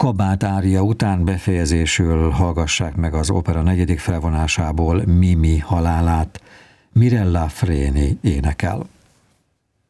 kabát ária után befejezésül hallgassák meg az opera negyedik felvonásából Mimi halálát. Mirella Freni énekel.